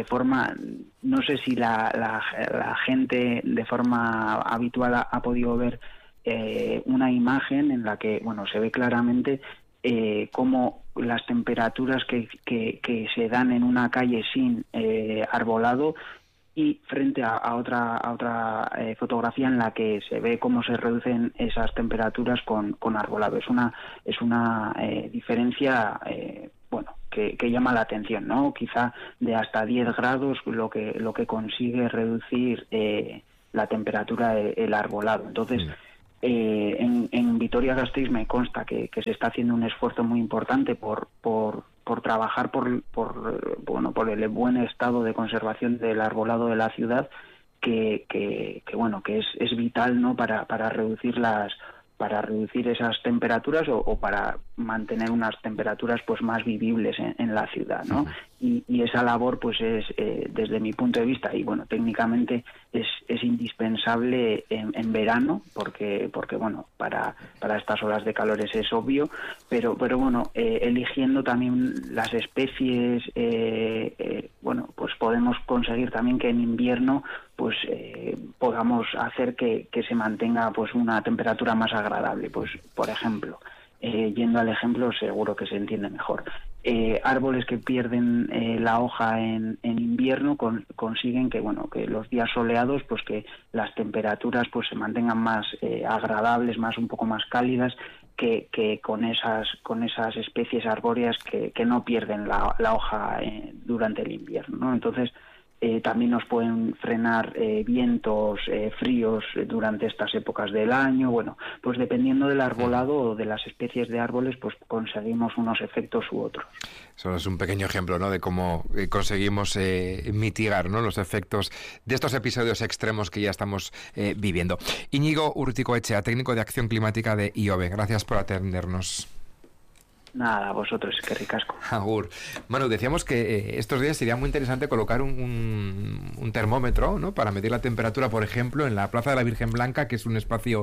la gente de forma habitual ha podido ver una imagen en la que se ve claramente cómo las temperaturas que se dan en una calle sin arbolado, y frente a otra fotografía en la que se ve cómo se reducen esas temperaturas con arbolado. Es una diferencia que llama la atención, ¿no? Quizá de hasta 10 grados lo que consigue reducir la temperatura el arbolado. Entonces, en Vitoria-Gasteiz me consta que se está haciendo un esfuerzo muy importante por trabajar por el buen estado de conservación del arbolado de la ciudad, que es vital, ¿no?, para reducir para reducir esas temperaturas o para mantener unas temperaturas pues más vivibles en la ciudad, ¿no? Y esa labor pues es desde mi punto de vista, y bueno, técnicamente es indispensable en verano porque bueno, para estas olas de calores es obvio, pero bueno, eligiendo también las especies, bueno, pues podemos conseguir también que en invierno pues podamos hacer que se mantenga pues una temperatura más agradable. Pues por ejemplo, yendo al ejemplo seguro que se entiende mejor, árboles que pierden la hoja en invierno consiguen que bueno, que los días soleados pues que las temperaturas pues se mantengan más agradables, un poco más cálidas que con esas especies arbóreas que no pierden la hoja durante el invierno, ¿no? Entonces también nos pueden frenar vientos fríos durante estas épocas del año. Bueno, pues dependiendo del arbolado o de las especies de árboles, pues conseguimos unos efectos u otros. Eso es un pequeño ejemplo, ¿no?, de cómo conseguimos mitigar, ¿no?, los efectos de estos episodios extremos que ya estamos viviendo. Íñigo Urruticoetxea, técnico de acción climática de IOBE. Gracias por atendernos. Nada, vosotros, que ricasco. Agur. Manu, decíamos que estos días sería muy interesante colocar un termómetro, ¿no?, para medir la temperatura, por ejemplo, en la Plaza de la Virgen Blanca, que es un espacio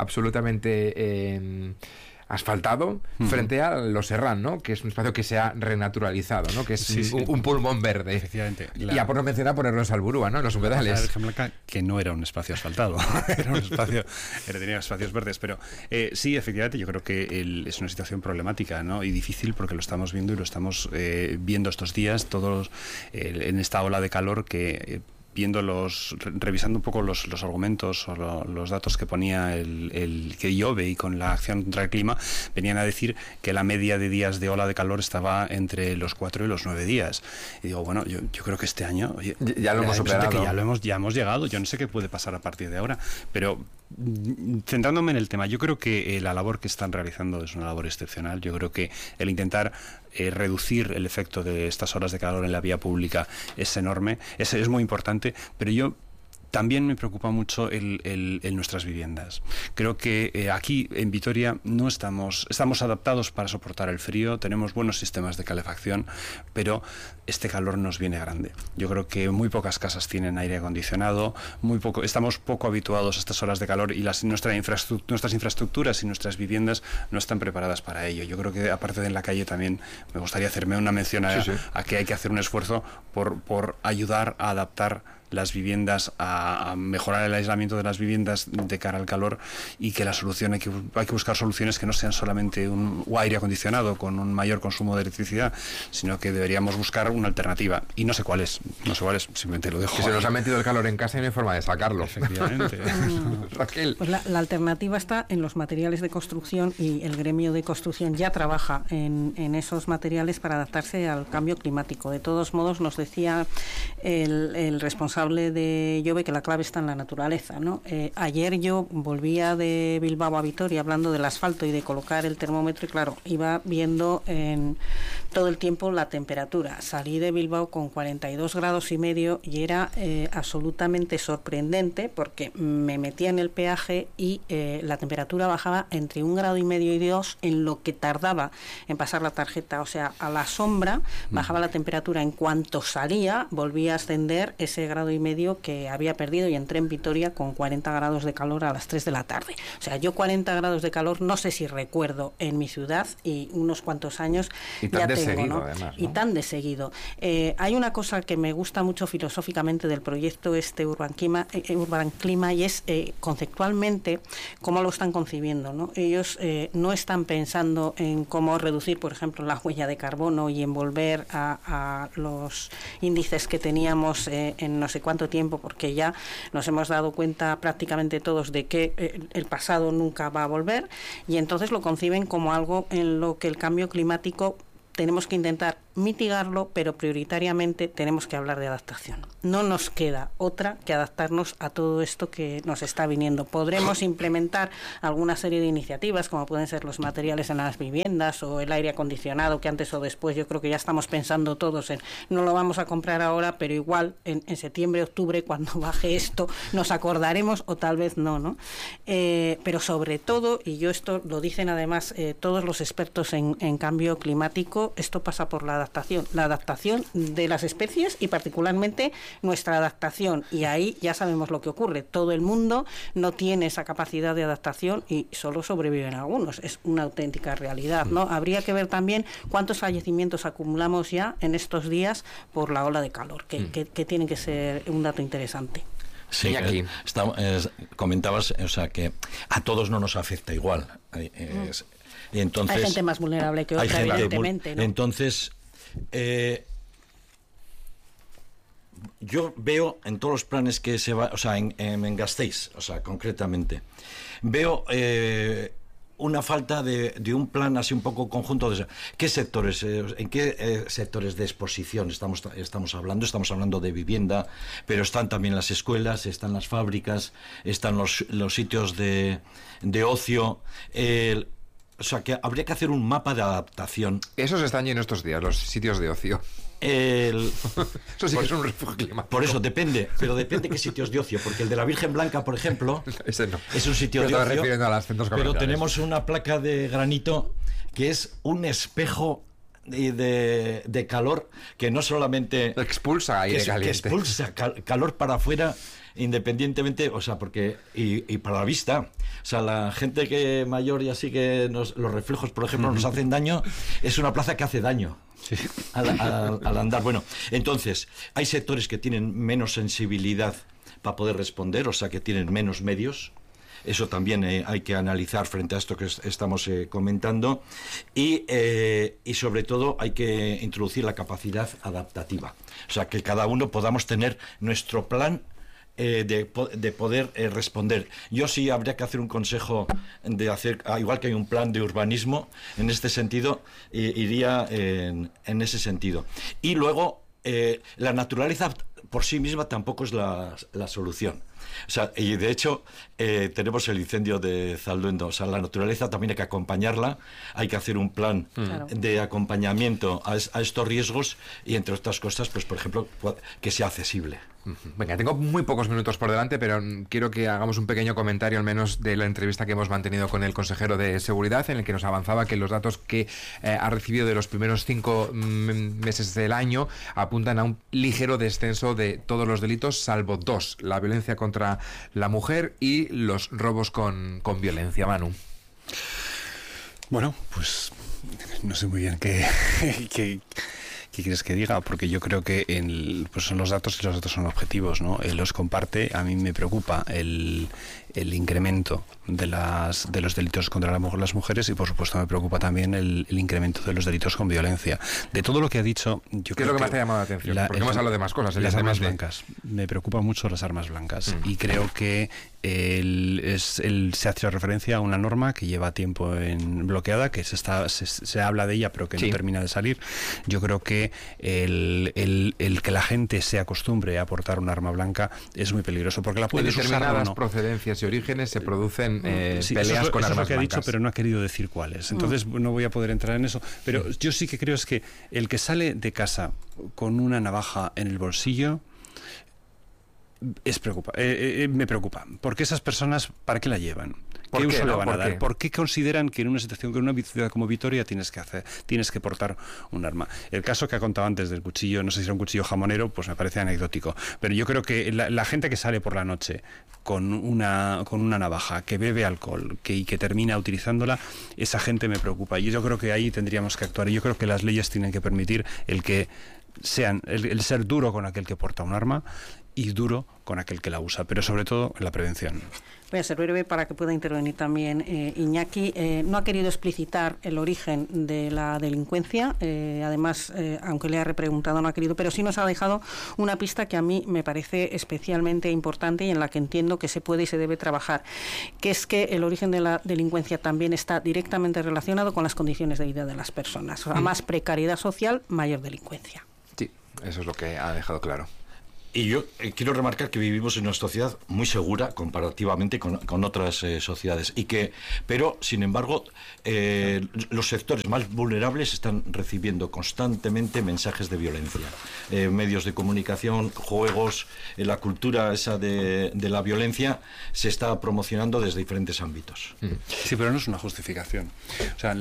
absolutamente asfaltado, frente a Los Serrán, ¿no?, que es un espacio que se ha renaturalizado, ¿no?, que es un pulmón verde. Efectivamente. Y ya por no mencionar ponerlo en Salburúa, ¿no?, en los humedales. La Virgen Blanca, que no era un espacio asfaltado, era un espacio, tenía espacios verdes, pero sí, efectivamente, yo creo que es una situación problemática, ¿no?, y difícil, porque lo estamos viendo y lo estamos viendo estos días, todos en esta ola de calor que... revisando un poco los argumentos o los datos que ponía el que IOBE y con la acción contra el clima, venían a decir que la media de días de ola de calor estaba entre los 4 y los 9 días. Y digo, bueno, yo creo que este año ya lo hemos superado. Que ya hemos llegado. Yo no sé qué puede pasar a partir de ahora, pero centrándome en el tema, yo creo que la labor que están realizando es una labor excepcional. Yo creo que el intentar reducir el efecto de estas horas de calor en la vía pública es enorme, es muy importante, pero yo también me preocupa mucho el nuestras viviendas. Creo que aquí en Vitoria no estamos adaptados para soportar el frío, tenemos buenos sistemas de calefacción, pero este calor nos viene grande. Yo creo que muy pocas casas tienen aire acondicionado, estamos poco habituados a estas horas de calor y nuestras infraestructuras y nuestras viviendas no están preparadas para ello. Yo creo que aparte de en la calle también me gustaría hacerme una mención a que hay que hacer un esfuerzo por ayudar a adaptar las viviendas, a mejorar el aislamiento de las viviendas de cara al calor, y que la solución hay que buscar soluciones que no sean solamente un aire acondicionado con un mayor consumo de electricidad, sino que deberíamos buscar una alternativa, y no sé cuál es, simplemente lo dejo. Que se nos ha metido el calor en casa y no hay forma de sacarlo. Efectivamente. Raquel. Pues la alternativa está en los materiales de construcción, y el gremio de construcción ya trabaja en esos materiales para adaptarse al cambio climático. De todos modos, nos decía el responsable de IOBE que la clave está en la naturaleza, ¿no? Ayer yo volvía de Bilbao a Vitoria hablando del asfalto y de colocar el termómetro, y claro, iba viendo en todo el tiempo la temperatura. Salí de Bilbao con 42 grados y medio y era absolutamente sorprendente, porque me metía en el peaje y la temperatura bajaba entre 1,5 grados y 2 en lo que tardaba en pasar la tarjeta. O sea, a la sombra bajaba la temperatura, en cuanto salía volvía a ascender ese grado y medio que había perdido, y entré en Vitoria con 40 grados de calor a las 3 de la tarde. O sea, yo 40 grados de calor no sé si recuerdo en mi ciudad, y unos cuantos años ya tengo, ¿no? Además, ¿no? Y tan de seguido. Hay una cosa que me gusta mucho filosóficamente del proyecto Urban Clima, y es conceptualmente cómo lo están concibiendo, ¿no? Ellos no están pensando en cómo reducir, por ejemplo, la huella de carbono y en volver a los índices que teníamos en no sé cuánto tiempo, porque ya nos hemos dado cuenta prácticamente todos de que el pasado nunca va a volver, y entonces lo conciben como algo en lo que el cambio climático tenemos que intentar mitigarlo, pero prioritariamente tenemos que hablar de adaptación. No nos queda otra que adaptarnos a todo esto que nos está viniendo. Podremos implementar alguna serie de iniciativas, como pueden ser los materiales en las viviendas o el aire acondicionado, que antes o después yo creo que ya estamos pensando todos en no lo vamos a comprar ahora, pero igual en septiembre, octubre, cuando baje esto, nos acordaremos o tal vez no, ¿no? Pero sobre todo, y yo esto lo dicen además todos los expertos en cambio climático, esto pasa por la adaptación de las especies y particularmente nuestra adaptación, y ahí ya sabemos lo que ocurre. Todo el mundo no tiene esa capacidad de adaptación y solo sobreviven algunos. Es una auténtica realidad, ¿no? Habría que ver también cuántos fallecimientos acumulamos ya en estos días por la ola de calor, que tiene que ser un dato interesante. Sí, aquí comentabas, o sea, que a todos no nos afecta igual. Y entonces, hay gente más vulnerable que otra, evidentemente, ¿no? Entonces, yo veo en todos los planes que se va, o sea, en Gasteiz, o sea, concretamente, veo una falta de un plan así un poco conjunto de qué sectores, en qué sectores de exposición estamos hablando. Estamos hablando de vivienda, pero están también las escuelas, están las fábricas, están los sitios de ocio. O sea, que habría que hacer un mapa de adaptación. Esos están llenos estos días, los sitios de ocio. Eso sí que es un refugio climático. Por eso depende, pero depende qué sitios de ocio, porque el de la Virgen Blanca, por ejemplo, ese no es un sitio de ocio, refiriendo a las centros comerciales. Pero tenemos una placa de granito que es un espejo de calor que no solamente expulsa aire caliente, que expulsa calor para afuera, independientemente, o sea, porque y para la vista, o sea, la gente que mayor y así que los reflejos, por ejemplo, nos hacen daño, es una plaza que hace daño. Sí. Al andar. Bueno, entonces, hay sectores que tienen menos sensibilidad para poder responder, o sea, que tienen menos medios. Eso también hay que analizar frente a esto que estamos comentando. Y sobre todo hay que introducir la capacidad adaptativa. O sea, que cada uno podamos tener nuestro plan de poder responder. Yo sí habría que hacer un consejo de hacer, igual que hay un plan de urbanismo, en este sentido, iría en ese sentido. Y luego, la naturaleza por sí misma tampoco es la solución. O sea, y de hecho tenemos el incendio de Zalduendo. O sea, la naturaleza también hay que acompañarla, hay que hacer un plan de acompañamiento a estos riesgos y, entre otras cosas, pues por ejemplo, que sea accesible. Venga, tengo muy pocos minutos por delante, pero quiero que hagamos un pequeño comentario al menos de la entrevista que hemos mantenido con el consejero de Seguridad, en el que nos avanzaba que los datos que ha recibido de los primeros 5 meses del año apuntan a un ligero descenso de todos los delitos, salvo 2, la violencia contra la mujer y los robos con violencia. Manu. Bueno, pues no sé muy bien qué quieres que diga, porque yo creo que pues son los datos y los datos son objetivos, ¿no? Él los comparte. A mí me preocupa el incremento de los delitos contra las mujeres y, por supuesto, me preocupa también el incremento de los delitos con violencia. De todo lo que ha dicho, yo creo que... ¿Qué es lo que más te ha llamado la atención? Porque hemos hablado de más cosas. Las armas blancas. Me preocupan mucho las armas blancas. Y creo que se hace referencia a una norma que lleva tiempo bloqueada, que se habla de ella, pero que no termina de salir. Yo creo que el que la gente se acostumbre a portar un arma blanca es muy peligroso, porque la puedes usar o no. Determinadas procedencias y orígenes se producen peleas con armas blancas. Eso lo que ha dicho, pero no ha querido decir cuáles. Entonces no voy a poder entrar en eso. Pero yo sí que creo es que el que sale de casa con una navaja en el bolsillo me preocupa, porque esas personas, ¿para qué la llevan? ¿Qué uso le van a dar? ¿Por qué consideran que en una situación, que en una ciudad como Vitoria tienes que portar un arma? El caso que ha contado antes del cuchillo, no sé si era un cuchillo jamonero, pues me parece anecdótico. Pero yo creo que la gente que sale por la noche con una navaja, que bebe alcohol y que termina utilizándola, esa gente me preocupa. Y yo creo que ahí tendríamos que actuar. Y yo creo que las leyes tienen que permitir el ser duro con aquel que porta un arma y duro con aquel que la usa, pero sobre todo en la prevención. Voy a ser breve para que pueda intervenir también Iñaki. No ha querido explicitar el origen de la delincuencia, además, aunque le ha repreguntado, no ha querido, pero sí nos ha dejado una pista que a mí me parece especialmente importante y en la que entiendo que se puede y se debe trabajar, que es que el origen de la delincuencia también está directamente relacionado con las condiciones de vida de las personas. O sea, más precariedad social, mayor delincuencia. Sí, eso es lo que ha dejado claro. Y yo quiero remarcar que vivimos en una sociedad muy segura comparativamente con otras sociedades, pero sin embargo los sectores más vulnerables están recibiendo constantemente mensajes de violencia. Medios de comunicación, juegos, la cultura esa de la violencia se está promocionando desde diferentes ámbitos. Sí, pero no es una justificación. O sea,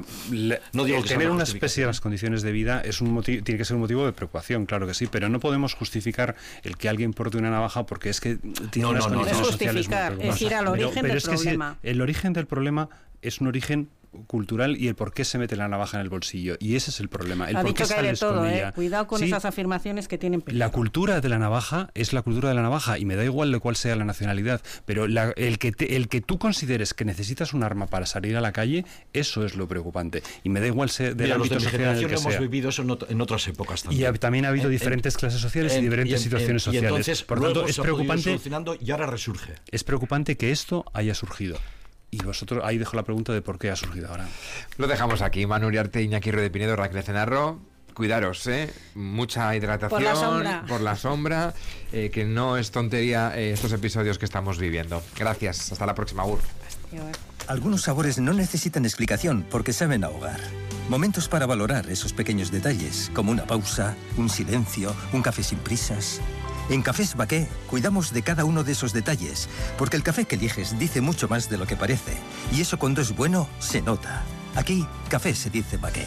no digo que tener una especie de las condiciones de vida tiene que ser un motivo de preocupación, claro que sí, pero no podemos justificar el que alguien porte una navaja porque es que tiene unas condiciones sociales muy preocupantes. Es ir al origen del problema. El origen del problema es un origen cultural y el por qué se mete la navaja en el bolsillo, y ese es el problema. Ha dicho que hay de todo, cuidado con esas afirmaciones que tienen peligro. La cultura de la navaja es la cultura de la navaja y me da igual de cuál sea la nacionalidad, pero el que tú consideres que necesitas un arma para salir a la calle, eso es lo preocupante, y me da igual del ámbito social en el que sea. Hemos vivido eso en otras épocas también. Y también ha habido diferentes clases sociales y diferentes situaciones sociales. Y entonces, por tanto, es preocupante y ahora resurge. Es preocupante que esto haya surgido. Y vosotros, ahí dejo la pregunta de por qué ha surgido ahora. Lo dejamos aquí. Manu Uriarte, Iñaki Ruiz de Pinedo, Raquel Cenarro. Cuidaros, mucha hidratación por la sombra, que no es tontería estos episodios que estamos viviendo. Gracias, hasta la próxima, Agur. Algunos sabores no necesitan explicación porque saben ahogar. Momentos para valorar esos pequeños detalles, como una pausa, un silencio, un café sin prisas. En Cafés Baqué cuidamos de cada uno de esos detalles, porque el café que eliges dice mucho más de lo que parece, y eso cuando es bueno se nota. Aquí, café se dice Baqué.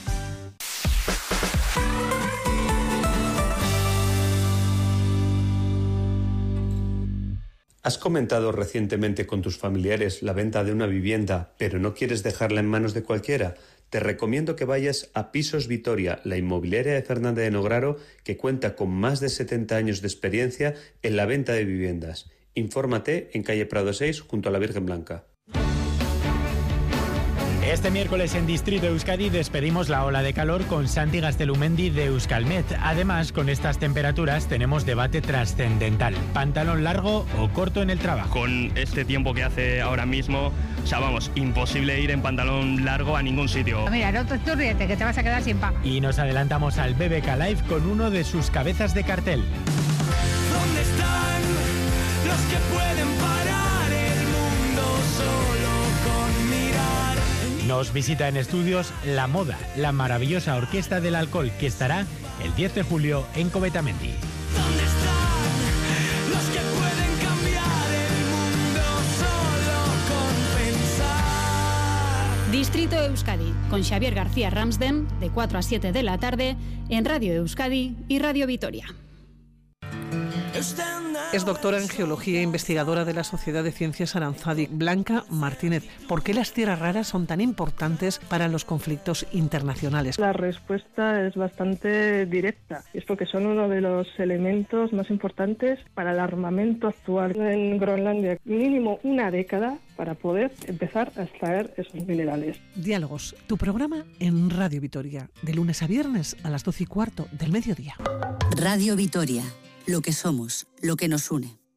¿Has comentado recientemente con tus familiares la venta de una vivienda, pero no quieres dejarla en manos de cualquiera? Te recomiendo que vayas a Pisos Vitoria, la inmobiliaria de Fernández de Nograro, que cuenta con más de 70 años de experiencia en la venta de viviendas. Infórmate en calle Prado 6, junto a la Virgen Blanca. Este miércoles en Distrito Euskadi despedimos la ola de calor con Santi Gaztelumendi de Euskalmet. Además, con estas temperaturas tenemos debate trascendental. ¿Pantalón largo o corto en el trabajo? Con este tiempo que hace ahora mismo, o sea, vamos, imposible ir en pantalón largo a ningún sitio. Mira, no te ríete, que te vas a quedar sin pan. Y nos adelantamos al BBK Live con uno de sus cabezas de cartel. ¿Dónde están los que pueden parar el mundo solo con mirar? Nos visita en estudios La Moda, la maravillosa orquesta del alcohol, que estará el 10 de julio en Covetamendi. ¿Dónde están los que pueden cambiar el mundo solo con pensar? Distrito Euskadi, con Xavier García Ramsden, de 4 a 7 de la tarde, en Radio Euskadi y Radio Vitoria. Es doctora en Geología e investigadora de la Sociedad de Ciencias Aranzadi. Blanca Martínez, ¿por qué las tierras raras son tan importantes para los conflictos internacionales? La respuesta es bastante directa. Es porque son uno de los elementos más importantes para el armamento actual en Groenlandia. Mínimo una década para poder empezar a extraer esos minerales. Diálogos, tu programa en Radio Vitoria, de lunes a viernes a las 12:15 del mediodía. Radio Vitoria. Lo que somos, lo que nos une.